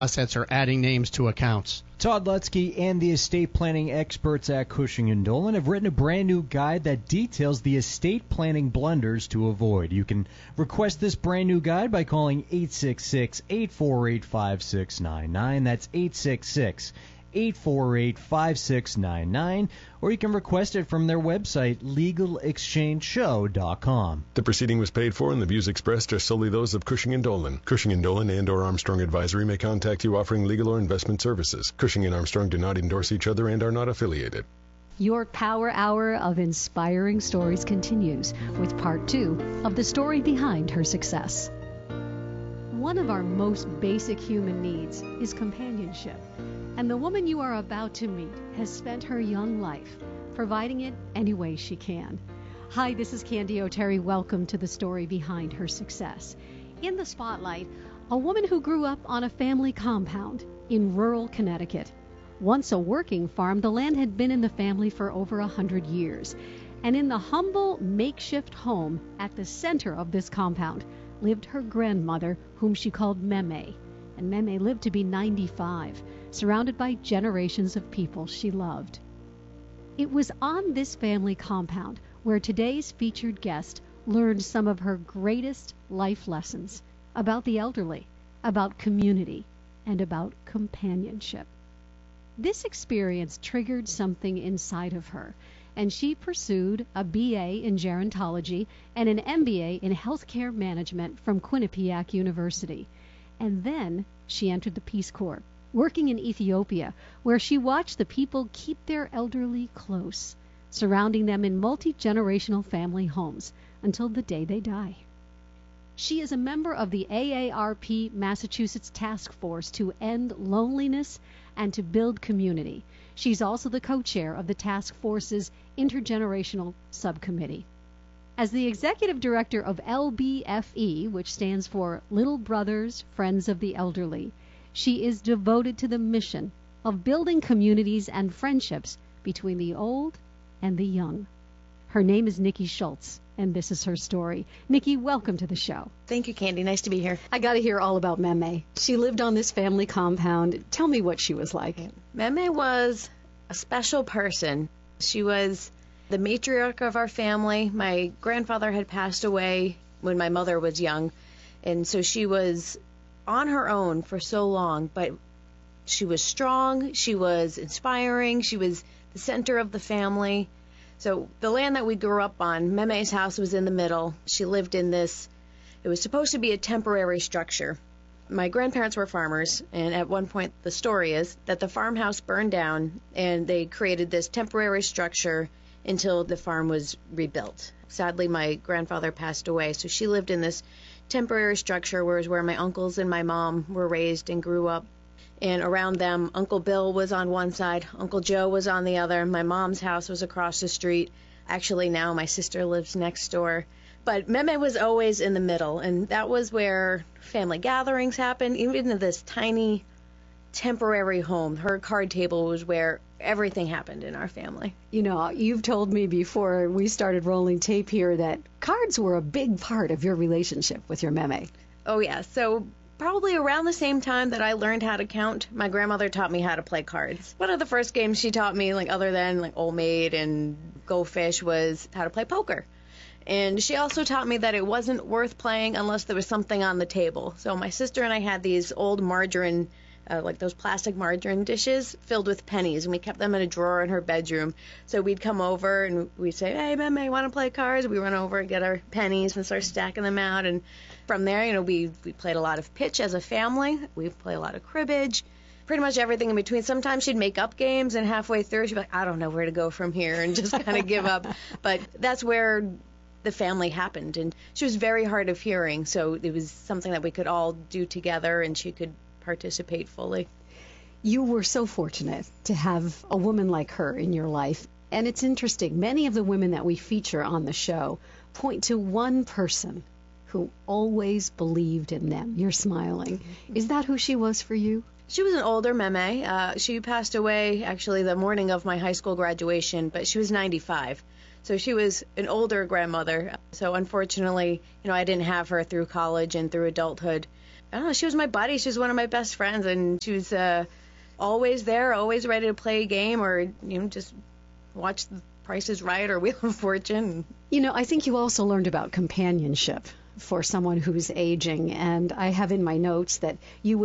assets or adding names to accounts. Todd Lutzke and the estate planning experts at Cushing & Dolan have written a brand new guide that details the estate planning blunders to avoid. You can request this brand new guide by calling 866-848-5699. That's 866-848-5699, or you can request it from their website, legalexchangeshow.com. The proceeding was paid for, and the views expressed are solely those of Cushing & Dolan. Cushing & Dolan and or Armstrong Advisory may contact you offering legal or investment services. Cushing and Armstrong do not endorse each other and are not affiliated. Your Power Hour of Inspiring Stories continues with Part 2 of the story behind her success. One of our most basic human needs is companionship. And the woman you are about to meet has spent her young life providing it any way she can. Hi, this is Candy O'Terry. Welcome to the story behind her success. In the spotlight, a woman who grew up on a family compound in rural Connecticut. Once a working farm, the land had been in the family for over 100 years. And in the humble makeshift home at the center of this compound lived her grandmother, whom she called Meme. And Meme lived to be 95, surrounded by generations of people she loved. It was on this family compound where today's featured guest learned some of her greatest life lessons about the elderly, about community, and about companionship. This experience triggered something inside of her, and she pursued a BA in gerontology and an MBA in healthcare management from Quinnipiac University. And then she entered the Peace Corps, working in Ethiopia, where she watched the people keep their elderly close, surrounding them in multi-generational family homes until the day they die. She is a member of the AARP Massachusetts Task Force to End Loneliness and to Build Community. She's also the co-chair of the task force's Intergenerational Subcommittee. As the executive director of LBFE, which stands for Little Brothers Friends of the Elderly, she is devoted to the mission of building communities and friendships between the old and the young. Her name is Nikki Schultz, and this is her story. Nikki, welcome to the show. Thank you, Candy. Nice to be here. I got to hear all about Meme. She lived on this family compound. Tell me what she was like. Meme was a special person. She was the matriarch of our family. My grandfather had passed away when my mother was young, and so she was on her own for so long, but she was strong, she was inspiring, she was the center of the family. So the land that we grew up on, Meme's house was in the middle. She lived in this, it was supposed to be a temporary structure. My grandparents were farmers, and at one point the story is that the farmhouse burned down and they created this temporary structure until the farm was rebuilt. Sadly, my grandfather passed away, so she lived in this temporary structure, where my uncles and my mom were raised and grew up. And around them, Uncle Bill was on one side, Uncle Joe was on the other. My mom's house was across the street. Actually, now my sister lives next door. But Meme was always in the middle, and that was where family gatherings happened. Even in this tiny temporary home, her card table was where everything happened in our family. You know, you've told me before we started rolling tape here that cards were a big part of your relationship with your Meme. Oh, yeah. So probably around the same time that I learned how to count, my grandmother taught me how to play cards. One of the first games she taught me, other than Old Maid and Go Fish, was how to play poker. And she also taught me that it wasn't worth playing unless there was something on the table. So my sister and I had these old margarine, those plastic margarine dishes filled with pennies, and we kept them in a drawer in her bedroom. So we'd come over and we'd say, "Hey, Meme, want to play cards?" We run over and get our pennies and start stacking them out. And from there, we played a lot of pitch as a family. We played a lot of cribbage, pretty much everything in between. Sometimes she'd make up games, and halfway through she'd be like, "I don't know where to go from here," and just kind of give up. But that's where the family happened. And she was very hard of hearing, so it was something that we could all do together, and she could participate fully. You were so fortunate to have a woman like her in your life. And it's interesting, many of the women that we feature on the show point to one person who always believed in them. You're smiling. Is that who she was for you? She was an older Meme. She passed away actually the morning of my high school graduation, but she was 95. So she was an older grandmother. So unfortunately, I didn't have her through college and through adulthood. I don't know, she was my buddy. She was one of my best friends, and she was always there, always ready to play a game or, just watch The Price is Right or Wheel of Fortune. I think you also learned about companionship for someone who's aging, and I have in my notes that you would